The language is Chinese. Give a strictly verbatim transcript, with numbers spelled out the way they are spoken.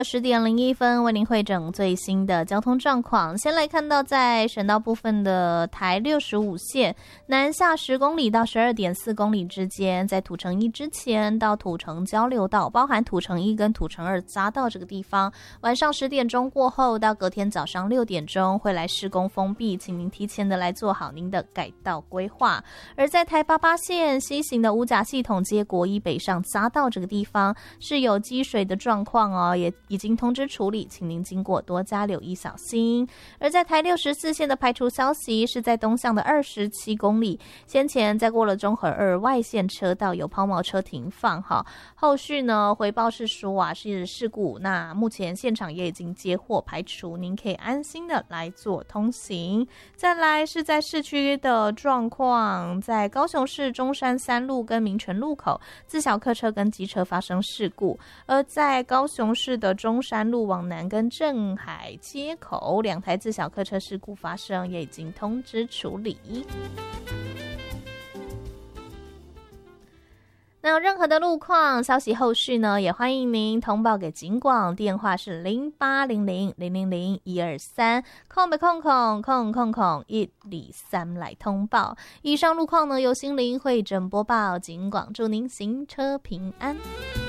十点零一分，为您汇整最新的交通状况。先来看到在省道部分的台六十五线南下十公里到十二点四公里之间，在土城一之前到土城交流道，包含土城一跟土城二匝道这个地方，晚上十点钟过后到隔天早上六点钟会来施工封闭，请您提前的来做好您的改道规划。而在台八八线西行的五甲系统街国一北上匝道这个地方是有积水的状况哦，也已经通知处理，请您经过多加留意小心。而在台六十四线的排除消息是在东向的二十七公里，先前在过了中和二外线车道有抛锚车停放哈，后续呢回报是说啊是事故，那目前现场也已经接获排除，您可以安心的来做通行。再来是在市区的状况，在高雄市中山三路跟民权路口自小客车跟机车发生事故，而在高雄市的中山路往南跟镇海街口两台自小客车事故发生，也已经通知处理。那有任何的路况消息后续呢，也欢迎您通报给警广，电话是零八零零零零零一二三空北空空空空空一二三来通报。以上路况呢由心灵会诊播报，警广祝您行车平安。